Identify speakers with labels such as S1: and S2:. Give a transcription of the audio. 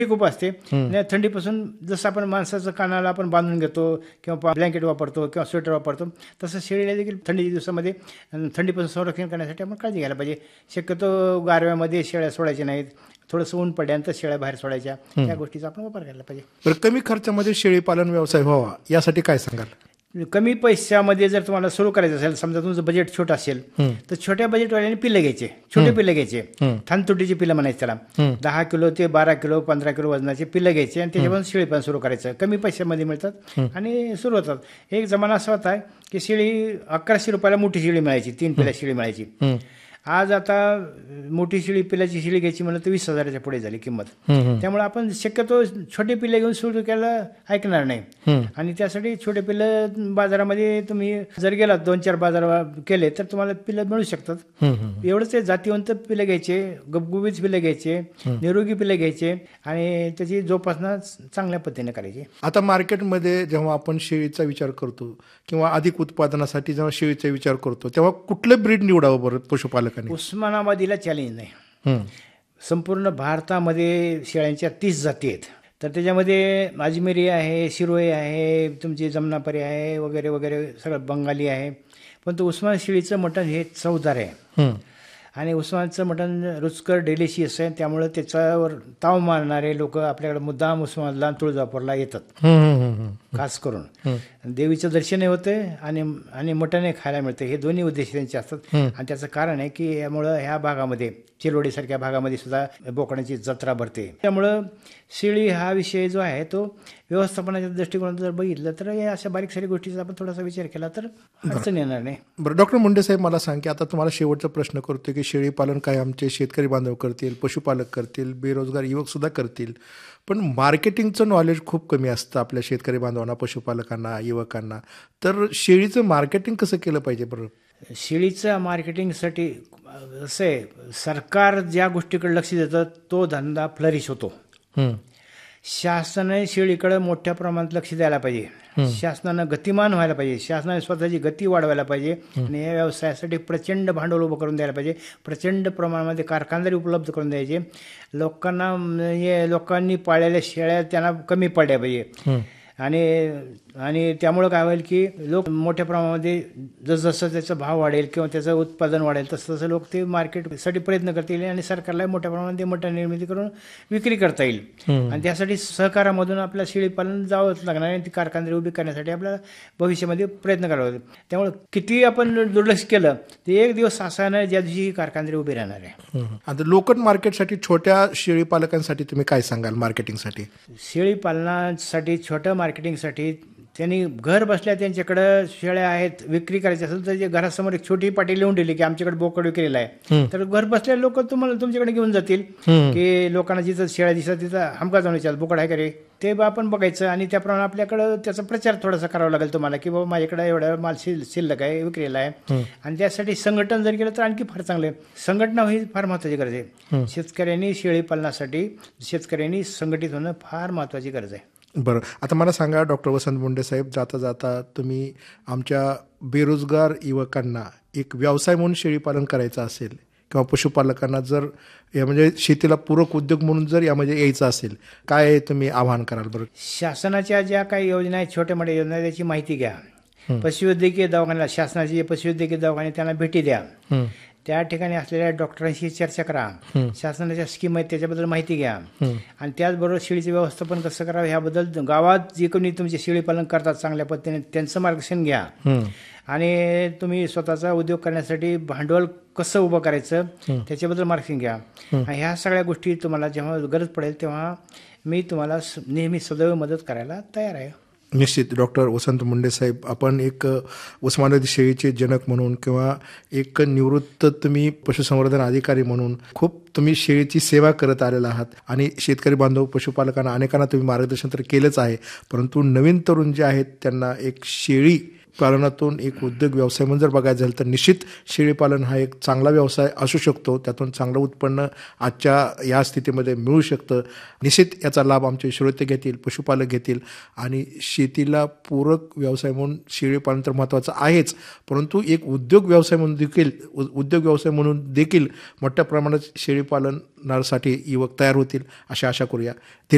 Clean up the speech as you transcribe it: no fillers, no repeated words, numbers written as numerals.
S1: खूप असते. आणि थंडीपासून जसं आपण माणसाचं कानाला आपण बांधून घेतो किंवा ब्लँकेट वापरतो किंवा स्वेटर वापरतो, तसं शेळीला देखील थंडीच्या दिवसामध्ये थंडीपासून संरक्षण करण्यासाठी आपण काळजी घ्यायला पाहिजे. शक्यतो गारव्यामध्ये शेळ्या सोडायच्या नाहीत. थोडंसं ऊन पडल्यानंतर शेळ्या बाहेर सोडायच्या, त्या गोष्टीचा आपण वापर करायला पाहिजे.
S2: बरं, कमी खर्चामध्ये शेळी पालन व्यवसाय व्हावा यासाठी काय सांगाल?
S1: कमी पैशामध्ये जर तुम्हाला सुरू करायचं असेल, समजा तुमचं बजेट छोटं असेल, तर छोट्या बजेटवाल्याने पिल्लं घ्यायचे, छोटे पिल्लं घ्यायचे, थानतुटीची पिल्लं म्हणायचे त्याला. 10 किलो ते 12 किलो 15 किलो वजनाचे पिल्लं घ्यायचे आणि त्याच्यापासून शेळी पण सुरू करायचं. कमी पैशामध्ये मिळतात आणि सुरू होतात. एक जमाना असा होता की शेळी 1100 रुपयाला मोठी शेळी मिळायची, 3 पिल्ला शेळी मिळायची. आज आता मोठी शेळी पिल्लाची शेळी घ्यायची म्हणलं तर 20,000च्या पुढे झाली किंमत. त्यामुळे आपण शक्यतो छोटे पिल्ले घेऊन सुरू केलं ऐकणार नाही. आणि त्यासाठी छोटे पिल्लं बाजारामध्ये तुम्ही जर गेलात 2-4 बाजार केले तर तुम्हाला पिल्लं मिळू शकतात. एवढंच आहे, जातीवंत पिल्लं घ्यायचे, गबगुबीत पिल्लं घ्यायचे, निरोगी पिल्लं घ्यायचे आणि त्याची जोपासना चांगल्या पद्धतीने करायची.
S2: आता मार्केटमध्ये जेव्हा आपण शेळीचा विचार करतो किंवा अधिक उत्पादनासाठी जेव्हा शेळीचा विचार करतो, तेव्हा कुठलं ब्रीड निवडावं बरं पशुपालकांनी?
S1: उस्मानाबादीला चॅलेंज नाही. संपूर्ण भारतामध्ये शेळ्यांच्या 30 जाती आहेत. तर त्याच्यामध्ये अजमेरी आहे, शिरोई आहे, तुमची जमनापरी आहे, वगैरे वगैरे सगळं बंगाली आहे. पण तो उस्मान शेळीचं मटण हे चवदार आहे आणि उस्मानचं मटण रुचकर डेलिशियस आहे. त्यामुळे त्याच्यावर ताव मारणारे लोक आपल्याकडे मुद्दाम उस्मानला तुळजापूरला येतात, खास करून देवीचं दर्शनही होते आणि मटणही खायला मिळते. हे दोन्ही उद्देश त्यांचे असतात. आणि त्याचं कारण आहे की यामुळं ह्या भागामध्ये, चिरोडीसारख्या भागामध्ये सुद्धा बोकडांची जत्रा भरते. त्यामुळं शेळी हा विषय जो आहे तो व्यवस्थापनाच्या दृष्टिकोनातून जर बघितलं तर या अशा बारीक सारी गोष्टीचा आपण थोडासा विचार केला तर अडचण येणार नाही.
S2: बरं डॉक्टर मुंडे साहेब, मला सांग की आता तुम्हाला शेवटचा प्रश्न करतो की शेळी पालन काय आमचे शेतकरी बांधव करतील, पशुपालक करतील, बेरोजगार युवक सुद्धा करतील, पण मार्केटिंगचं नॉलेज खूप कमी असतं आपल्या शेतकरी बांधवांना, पशुपालकांना, युवकांना. तर शेळीचं मार्केटिंग कसं केलं पाहिजे बरं?
S1: शेळीचं मार्केटिंगसाठी असं आहे, सरकार ज्या गोष्टीकडे लक्ष देतं तो धंदा फ्लरिश होतो. शासनाने शेळीकडे मोठ्या प्रमाणात लक्ष द्यायला पाहिजे. शासनानं गतिमान व्हायला पाहिजे, शासनाने स्वतःची गती वाढवायला पाहिजे आणि या व्यवसायासाठी प्रचंड भांडवल उभं करून द्यायला पाहिजे. प्रचंड प्रमाणामध्ये कारखानदारी उपलब्ध करून द्यायचे. लोकांनी पाळलेल्या शेळ्या त्यांना कमी पडल्या पाहिजे. आणि त्यामुळं काय होईल की लोक मोठ्या प्रमाणामध्ये जसजसं त्याचा भाव वाढेल किंवा त्याचं उत्पादन वाढेल तसं तसं लोक ते मार्केटसाठी प्रयत्न करतील आणि सरकारला मोठ्या प्रमाणामध्ये मटण निर्मिती करून विक्री करता येईल. आणि त्यासाठी सहकारामधून आपल्या शेळीपालन जावंच लागणार आणि ती कारखानदारी उभी करण्यासाठी आपल्याला भविष्यामध्ये प्रयत्न करावा लागेल. त्यामुळे किती आपण दुर्लक्ष केलं ते एक दिवस असा नाही ज्या दिवशी ही कारखानदारी उभी राहणार आहे.
S2: आता लोकल मार्केटसाठी छोट्या शेळी पालकांसाठी तुम्ही काय सांगाल मार्केटिंगसाठी?
S1: शेळी पालनासाठी छोट्या मार्केटिंगसाठी त्यांनी घर बसल्या त्यांच्याकडं शेळ्या आहेत विक्री करायची असेल तर घरासमोर एक छोटी पाटी लिहून दिली की आमच्याकडे बोकड विक्रीला आहे, तर घर बसल्या लोक तुम्हाला तुमच्याकडे घेऊन जातील. की लोकांना जिथं शेळ्या दिसतात तिथं हमका जाऊन विचार बोकड आहे का रे, ते आपण बघायचं आणि त्याप्रमाणे आपल्याकडं त्याचा प्रचार थोडासा करावा लागेल तुम्हाला की बाबा माझ्याकडे एवढा माल शिल्लक आहे, विक्रीला आहे. आणि त्यासाठी संघटन जर केलं तर आणखी फार चांगलं आहे. संघटना ही फार महत्त्वाची गरज आहे. शेतकऱ्यांनी शेळी पालनासाठी शेतकऱ्यांनी संघटित होणं फार महत्त्वाची गरज आहे.
S2: बरं, आता मला सांगा डॉक्टर वसंत मुंडे साहेब, जाता जाता तुम्ही आमच्या बेरोजगार युवकांना एक व्यवसाय म्हणून शेळीपालन करायचं असेल किंवा पशुपालकांना जर या म्हणजे शेतीला पूरक उद्योग म्हणून जर यामध्ये यायचं असेल, काय तुम्ही आवाहन कराल बरं?
S1: शासनाच्या ज्या काही योजना आहेत, छोट्या मोठ्या योजना आहेत, त्याची माहिती घ्या. पशुवैद्यकीय दवाखान्याला, शासनाचे जे पशुवैद्यकीय दवाखाने त्यांना भेटी द्या. त्या ठिकाणी असलेल्या डॉक्टरांशी चर्चा करा. शासनाच्या स्कीम आहेत त्याच्याबद्दल माहिती घ्या. आणि त्याचबरोबर शेळीचे व्यवस्थापन कसं करावं ह्याबद्दल गावात जे कोणी तुमचे शेळीपालन करतात चांगल्या पद्धतीने त्यांचं मार्गदर्शन घ्या. आणि तुम्ही स्वतःचा उद्योग करण्यासाठी भांडवल कसं उभं करायचं त्याच्याबद्दल मार्गदर्शन घ्या. आणि ह्या सगळ्या गोष्टी तुम्हाला जेव्हा गरज पडेल तेव्हा मी तुम्हाला नेहमी सदैव मदत करायला तयार आहे.
S2: निश्चित. डॉक्टर वसंत मुंडे साहेब, आपण एक उस्मानाबादी शेळीचे जनक म्हणून किंवा एक निवृत्त तुम्ही पशुसंवर्धन अधिकारी म्हणून खूप तुम्ही शेळीची सेवा करत आलेला आहात आणि शेतकरी बांधव पशुपालकांना अनेकांना तुम्ही मार्गदर्शन तर केलंच आहे, परंतु नवीन तरुण जे आहेत त्यांना एक शेळी पालनातून एक उद्योग व्यवसाय म्हणून जर बघायचं झालं तर निश्चित शेळीपालन हा एक चांगला व्यवसाय असू शकतो. त्यातून चांगलं उत्पन्न आजच्या या स्थितीमध्ये मिळू शकतं. निश्चित याचा लाभ आमचे श्रोते घेतील, पशुपालक घेतील आणि शेतीला पूरक व्यवसाय म्हणून शेळीपालन तर महत्त्वाचं आहेच, परंतु एक उद्योग व्यवसाय म्हणून देखील मोठ्या प्रमाणात शेळीपालनासाठी युवक तयार होतील अशी आशा करूया.